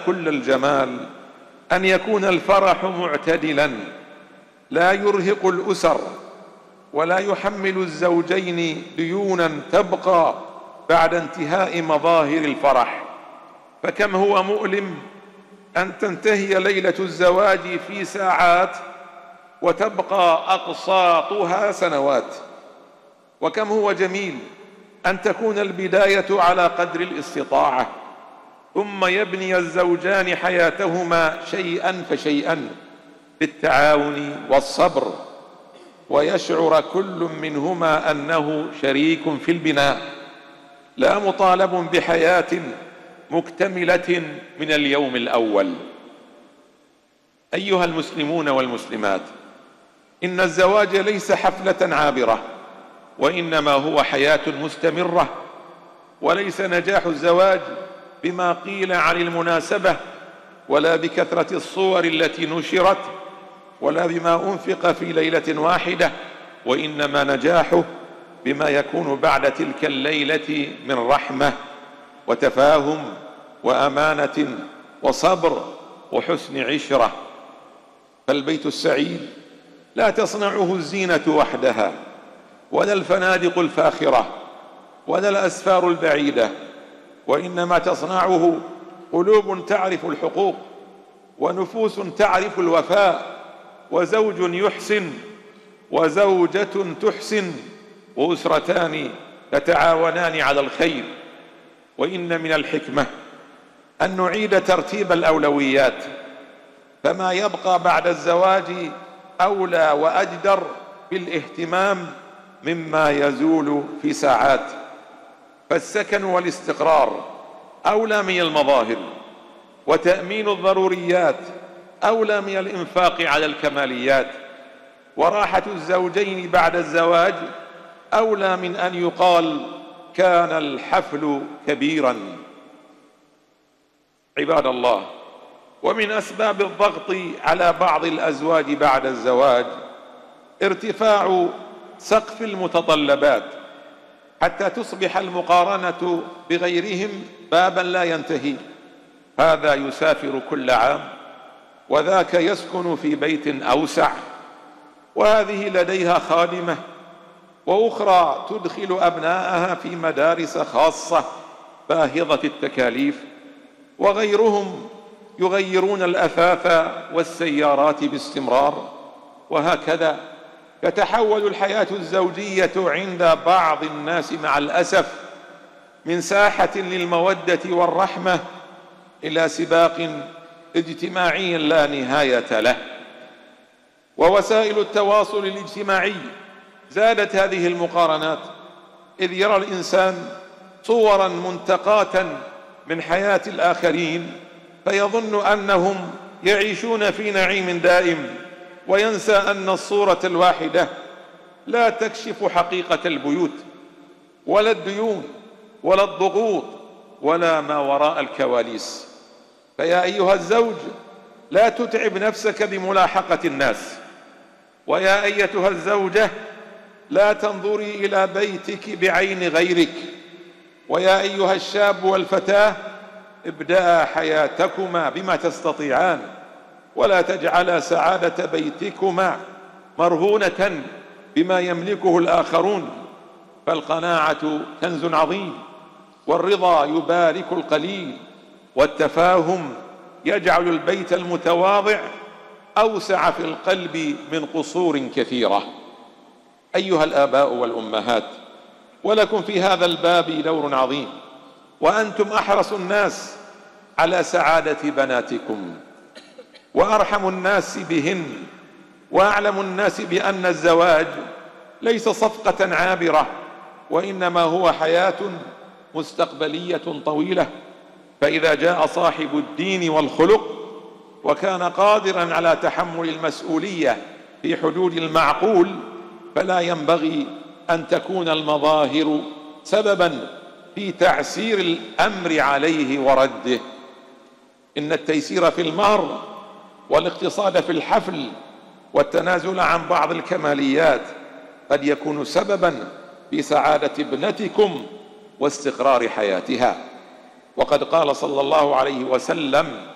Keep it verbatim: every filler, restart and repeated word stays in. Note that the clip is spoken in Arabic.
كل الجمال أن يكون الفرح معتدلا لا يرهق الأسر ولا يحمل الزوجين ديونا تبقى بعد انتهاء مظاهر الفرح. فكم هو مؤلم أن تنتهي ليلة الزواج في ساعات وتبقى أقساطها سنوات، وكم هو جميل أن تكون البداية على قدر الاستطاعة، ثم يبني الزوجان حياتهما شيئا فشيئا بالتعاون والصبر، ويشعر كل منهما أنه شريك في البناء لا مطالب بحياة مكتملة من اليوم الأول. أيها المسلمون والمسلمات، إن الزواج ليس حفلة عابرة، وإنما هو حياة مستمرة، وليس نجاح الزواج بما قيل عن المناسبة، ولا بكثرة الصور التي نشرت، ولا بما أنفق في ليلة واحدة، وإنما نجاحه بما يكون بعد تلك الليلة من رحمة وتفاهم وأمانة وصبر وحسن عشرة. فالبيت السعيد لا تصنعه الزينة وحدها، ولا الفنادق الفاخرة، ولا الأسفار البعيدة، وإنما تصنعه قلوب تعرف الحقوق، ونفوس تعرف الوفاء، وزوج يحسن وزوجة تحسن، وأسرتان تتعاونان على الخير. وإن من الحكمة أن نعيد ترتيب الأولويات، فما يبقى بعد الزواج أولى وأجدر بالاهتمام مما يزول في ساعات. فالسكن والاستقرار أولى من المظاهر، وتأمين الضروريات أولى من الإنفاق على الكماليات، وراحة الزوجين بعد الزواج أولى من أن يقال كان الحفل كبيرا. عباد الله، ومن أسباب الضغط على بعض الأزواج بعد الزواج ارتفاع سقف المتطلبات، حتى تصبح المقارنة بغيرهم بابا لا ينتهي. هذا يسافر كل عام، وذاك يسكن في بيت أوسع، وهذه لديها خادمة، وأخرى تدخل أبناءها في مدارس خاصة باهظة التكاليف، وغيرهم يغيرون الأثاث والسيارات باستمرار. وهكذا تتحول الحياة الزوجية عند بعض الناس مع الأسف من ساحة للمودة والرحمة إلى سباق اجتماعي لا نهاية له. ووسائل التواصل الاجتماعي زادت هذه المقارنات، إذ يرى الإنسان صورا منتقاة من حياة الآخرين فيظن أنهم يعيشون في نعيم دائم، وينسى أن الصورة الواحدة لا تكشف حقيقة البيوت ولا الديون ولا الضغوط ولا ما وراء الكواليس. فيا أيها الزوج، لا تتعب نفسك بملاحقة الناس، ويا أيتها الزوجة لا تنظري إلى بيتك بعين غيرك، ويا أيها الشاب والفتاة ابدأا حياتكما بما تستطيعان، ولا تجعلا سعادة بيتكما مرهونة بما يملكه الآخرون، فالقناعة كنز عظيم، والرضا يبارك القليل، والتفاهم يجعل البيت المتواضع أوسع في القلب من قصور كثيرة. أيها الآباء والأمهات، ولكم في هذا الباب دور عظيم، وأنتم أحرص الناس على سعادة بناتكم، وأرحم الناس بهن، وأعلم الناس بأن الزواج ليس صفقة عابرة، وإنما هو حياة مستقبلية طويلة. فإذا جاء صاحب الدين والخلق وكان قادرا على تحمل المسؤولية في حدود المعقول، فلا ينبغي أن تكون المظاهر سببا في تعسير الأمر عليه ورده. إن التيسير في المهر والاقتصاد في الحفل والتنازل عن بعض الكماليات قد يكون سببا في سعادة ابنتكم واستقرار حياتها. وقد قال صلى الله عليه وسلم: